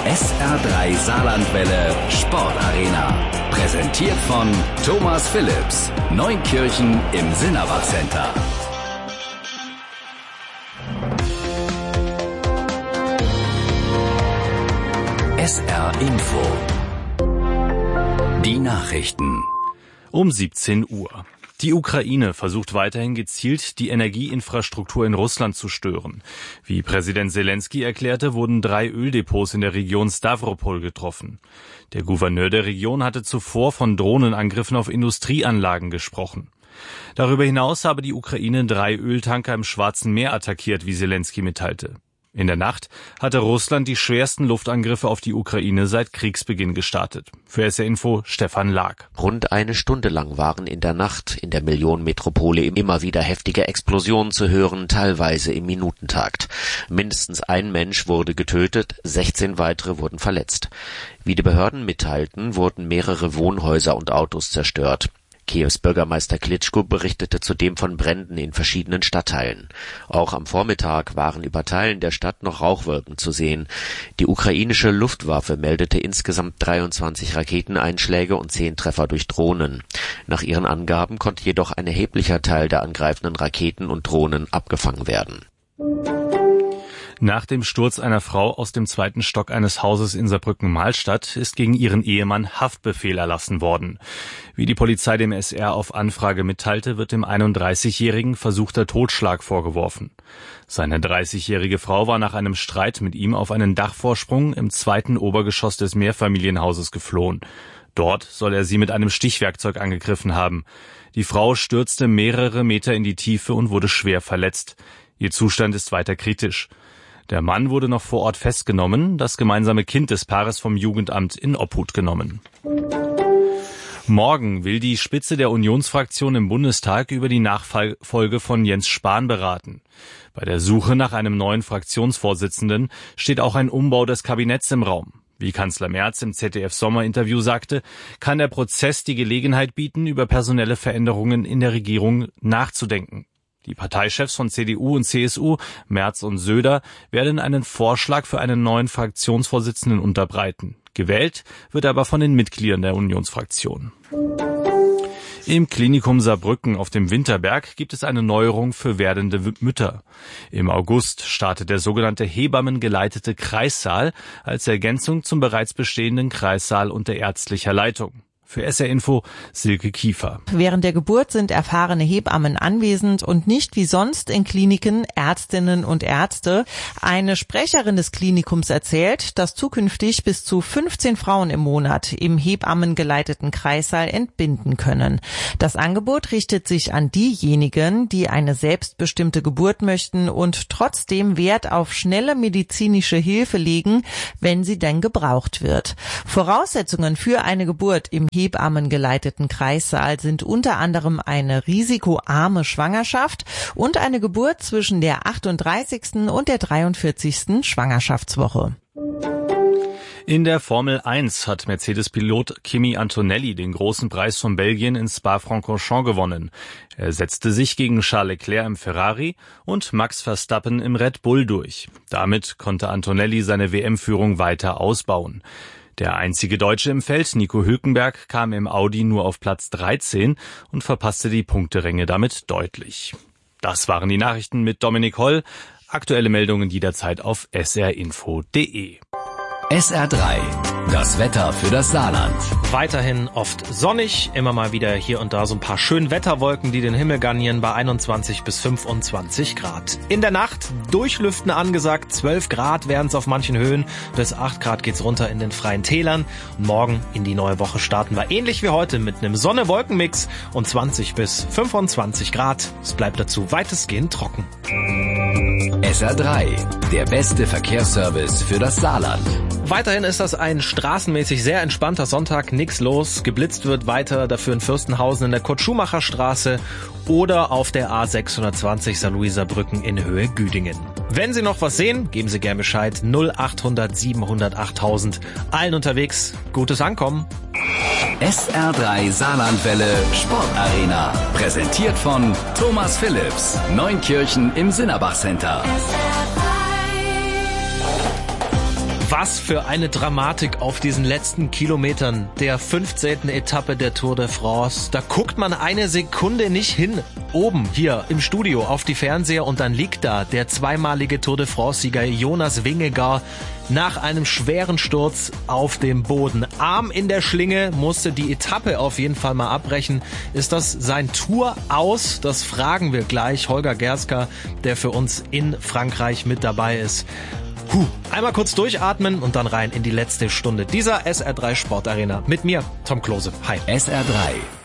SR3 Saarlandwelle Sportarena. Präsentiert von Thomas Phillips. Neunkirchen im Sinnerbach Center. SR Info. Die Nachrichten. Um 17 Uhr. Die Ukraine versucht weiterhin gezielt, die Energieinfrastruktur in Russland zu stören. Wie Präsident Selenskyj erklärte, wurden 3 Öldepots in der Region Stavropol getroffen. Der Gouverneur der Region hatte zuvor von Drohnenangriffen auf Industrieanlagen gesprochen. Darüber hinaus habe die Ukraine 3 Öltanker im Schwarzen Meer attackiert, wie Selenskyj mitteilte. In der Nacht hatte Russland die schwersten Luftangriffe auf die Ukraine seit Kriegsbeginn gestartet. Für SR Info Stefan Lag. Rund eine Stunde lang waren in der Nacht in der Millionenmetropole immer wieder heftige Explosionen zu hören, teilweise im Minutentakt. Mindestens ein Mensch wurde getötet, 16 weitere wurden verletzt. Wie die Behörden mitteilten, wurden mehrere Wohnhäuser und Autos zerstört. Kiews Bürgermeister Klitschko berichtete zudem von Bränden in verschiedenen Stadtteilen. Auch am Vormittag waren über Teilen der Stadt noch Rauchwolken zu sehen. Die ukrainische Luftwaffe meldete insgesamt 23 Raketeneinschläge und 10 Treffer durch Drohnen. Nach ihren Angaben konnte jedoch ein erheblicher Teil der angreifenden Raketen und Drohnen abgefangen werden. Nach dem Sturz einer Frau aus dem 2. Stock eines Hauses in Saarbrücken-Mahlstadt ist gegen ihren Ehemann Haftbefehl erlassen worden. Wie die Polizei dem SR auf Anfrage mitteilte, wird dem 31-Jährigen versuchter Totschlag vorgeworfen. Seine 30-jährige Frau war nach einem Streit mit ihm auf einen Dachvorsprung im 2. Obergeschoss des Mehrfamilienhauses geflohen. Dort soll er sie mit einem Stichwerkzeug angegriffen haben. Die Frau stürzte mehrere Meter in die Tiefe und wurde schwer verletzt. Ihr Zustand ist weiter kritisch. Der Mann wurde noch vor Ort festgenommen, das gemeinsame Kind des Paares vom Jugendamt in Obhut genommen. Morgen will die Spitze der Unionsfraktion im Bundestag über die Nachfolge von Jens Spahn beraten. Bei der Suche nach einem neuen Fraktionsvorsitzenden steht auch ein Umbau des Kabinetts im Raum. Wie Kanzler Merz im ZDF-Sommerinterview sagte, kann der Prozess die Gelegenheit bieten, über personelle Veränderungen in der Regierung nachzudenken. Die Parteichefs von CDU und CSU, Merz und Söder, werden einen Vorschlag für einen neuen Fraktionsvorsitzenden unterbreiten. Gewählt wird aber von den Mitgliedern der Unionsfraktion. Im Klinikum Saarbrücken auf dem Winterberg gibt es eine Neuerung für werdende Mütter. Im August startet der sogenannte hebammengeleitete Kreissaal als Ergänzung zum bereits bestehenden Kreissaal unter ärztlicher Leitung. Für SR Info Silke Kiefer. Während der Geburt sind erfahrene Hebammen anwesend und nicht wie sonst in Kliniken Ärztinnen und Ärzte. Eine Sprecherin des Klinikums erzählt, dass zukünftig bis zu 15 Frauen im Monat im hebammengeleiteten Kreissaal entbinden können. Das Angebot richtet sich an diejenigen, die eine selbstbestimmte Geburt möchten und trotzdem Wert auf schnelle medizinische Hilfe legen, wenn sie denn gebraucht wird. Voraussetzungen für eine Geburt im hebammengeleiteten Kreissaal sind unter anderem eine risikoarme Schwangerschaft und eine Geburt zwischen der 38. und der 43. Schwangerschaftswoche. In der Formel 1 hat Mercedes-Pilot Kimi Antonelli den großen Preis von Belgien in Spa-Francorchamps gewonnen. Er setzte sich gegen Charles Leclerc im Ferrari und Max Verstappen im Red Bull durch. Damit konnte Antonelli seine WM-Führung weiter ausbauen. Der einzige Deutsche im Feld, Nico Hülkenberg, kam im Audi nur auf Platz 13 und verpasste die Punkteränge damit deutlich. Das waren die Nachrichten mit Dominik Holl. Aktuelle Meldungen jederzeit auf srinfo.de. SR3, das Wetter für das Saarland. Weiterhin oft sonnig, immer mal wieder hier und da so ein paar Schönwetterwolken, die den Himmel garnieren bei 21 bis 25 Grad. In der Nacht durchlüften angesagt, 12 Grad wären es auf manchen Höhen, bis 8 Grad geht's runter in den freien Tälern. Und morgen in die neue Woche starten wir ähnlich wie heute mit einem Sonne-Wolken-Mix und 20 bis 25 Grad. Es bleibt dazu weitestgehend trocken. SR3, der beste Verkehrsservice für das Saarland. Weiterhin ist das ein straßenmäßig sehr entspannter Sonntag, nix los. Geblitzt wird weiter dafür in Fürstenhausen in der Kurt-Schumacher-Straße oder auf der A620 Saarlouiser-Brücken in Höhe Güdingen. Wenn Sie noch was sehen, geben Sie gern Bescheid. 0800 700 8000. Allen unterwegs, gutes Ankommen. SR3 Saarlandwelle Sportarena. Präsentiert von Thomas Phillips. Neunkirchen im Sinnerbach Center. Was für eine Dramatik auf diesen letzten Kilometern der 15. Etappe der Tour de France. Da guckt man eine Sekunde nicht hin. Oben hier im Studio auf die Fernseher und dann liegt da der zweimalige Tour de France-Sieger Jonas Vingegaard nach einem schweren Sturz auf dem Boden. Arm in der Schlinge, musste die Etappe auf jeden Fall mal abbrechen. Ist das sein Tour aus? Das fragen wir gleich Holger Gerska, der für uns in Frankreich mit dabei ist. Einmal kurz durchatmen und dann rein in die letzte Stunde dieser SR3 Sportarena. Mit mir, Tom Klose. Hi. SR3